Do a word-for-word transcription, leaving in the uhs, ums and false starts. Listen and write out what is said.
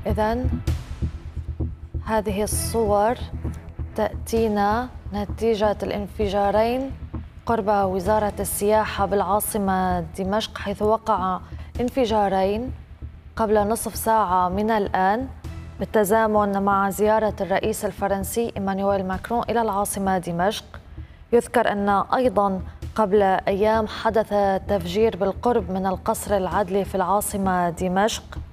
إذن هذه الصور تأتينا نتيجة الانفجارين قرب وزارة السياحة بالعاصمة دمشق، حيث وقع انفجارين قبل نصف ساعة من الآن بالتزامن مع زيارة الرئيس الفرنسي إيمانويل ماكرون إلى العاصمة دمشق. يذكر أن أيضا قبل أيام حدث تفجير بالقرب من القصر العدلي في العاصمة دمشق.